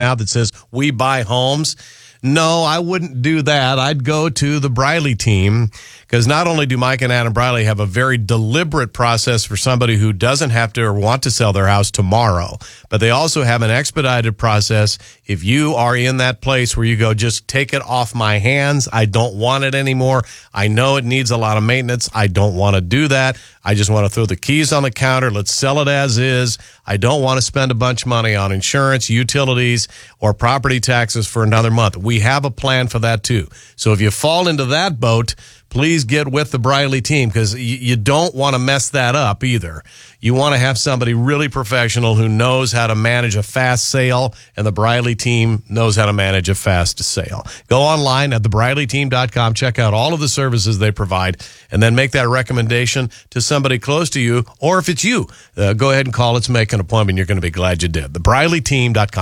now that says we buy homes. No, I wouldn't do that. I'd go to the Briley team, because not only do Mike and Adam Briley have a very deliberate process for somebody who doesn't have to or want to sell their house tomorrow, but they also have an expedited process. If you are in that place where you go, just take it off my hands, I don't want it anymore. I know it needs a lot of maintenance. I don't want to do that. I just want to throw the keys on the counter. Let's sell it as is. I don't want to spend a bunch of money on insurance, utilities, or property taxes for another month. We have a plan for that too. So if you fall into that boat, please get with the Briley team, because you don't want to mess that up either. You want to have somebody really professional who knows how to manage a fast sale, and the Briley team knows how to manage a fast sale. Go online at thebrileyteam.com, check out all of the services they provide, and then make that recommendation to somebody close to you, or if it's you, go ahead and call. Let's make an appointment. You're going to be glad you did. Thebrileyteam.com.